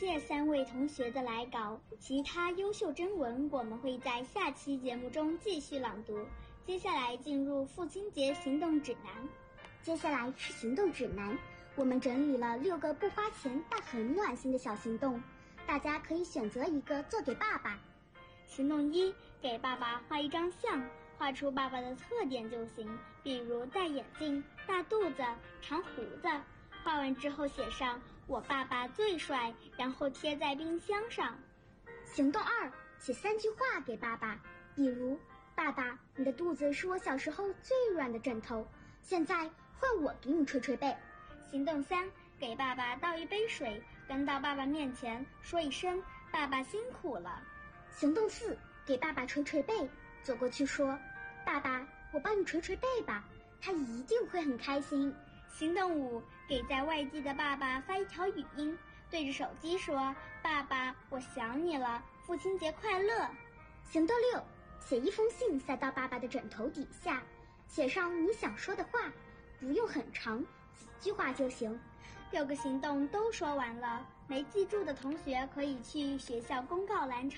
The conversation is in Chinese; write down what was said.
谢3位同学的来稿，其他优秀征文我们会在下期节目中继续朗读。接下来进入父亲节行动指南。 接下来是行动指南，我们整理了6个不花钱但很暖心的小行动，大家可以选择一个做给爸爸。 行动1，给爸爸画一张像，画出爸爸的特点就行，比如戴眼镜、大肚子、长胡子。画完之后写上我爸爸最帅，然后贴在冰箱上。 行动2，写3句话给爸爸，比如爸爸，你的肚子是我小时候最软的枕头，现在换我给你捶捶背。 行动3，给爸爸倒一杯水，端到爸爸面前，说一声爸爸辛苦了。 行动4，给爸爸捶捶背，走过去说爸爸，我帮你捶捶背吧，他一定会很开心。 行动5，给在外地的爸爸发一条语音，对着手机说爸爸，我想你了，父亲节快乐。 行动6，写一封信塞到爸爸的枕头底下，写上你想说的话，不用很长，几句话就行。 6个行动都说完了，没记住的同学可以去学校公告栏